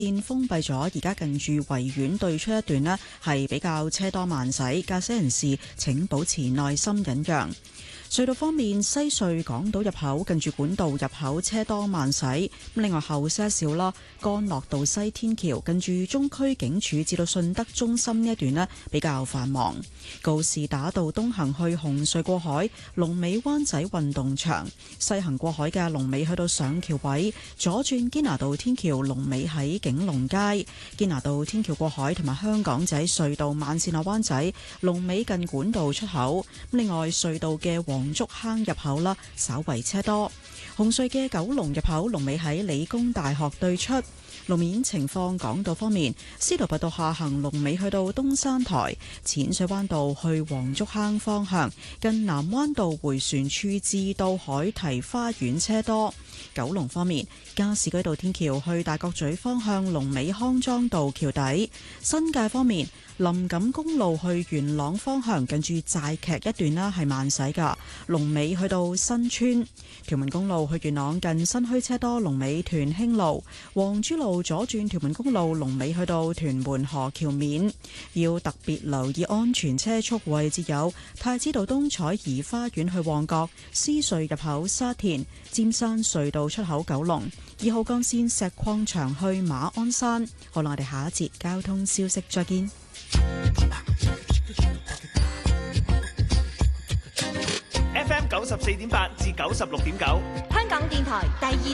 線封閉咗，而家近住維園對出一段呢係比較車多慢駛，駕駛人士請保持耐心忍讓。隧道方面，西隧港島入口近住管道入口車多慢駛，另外後些少啦，干諾道西天橋近住中區警署至到順德中心呢一段呢比較繁忙。告士打道東行去紅隧過海，龍尾灣仔運動場；西行過海嘅龍尾去到上橋位，左轉堅拿道天橋龍尾喺景隆街。堅拿道天橋過海同埋香港仔隧道慢線落灣仔龍尾近管道出口。另外隧道嘅黃竹坑入口啦，稍為車多。紅隧嘅九龍入口龍尾喺理工大學對出。路面情況，港島方面，司徒拔道下行龍尾去到東山台，淺水灣道去黃竹坑方向近南灣道迴旋處至到海堤花園車多。九龍方面，加士居道天橋去大角咀方向龍尾康莊道橋底。新界方面，林錦公路去元朗方向近住寨劇一段啦係慢駛噶，龍尾去到新村。屯門公路去元朗近新墟車多，龍尾屯興路。黃珠路左轉屯門公路龍尾去到屯門河橋面。要特別留意安全車速位置有太子道東彩怡花園去旺角、獅隧入口沙田、尖山隧道出口九龍、2號幹線石礦場去馬鞍山。好啦，我哋下一節交通消息再見。 FM 94.8至96.9， 香港電台第二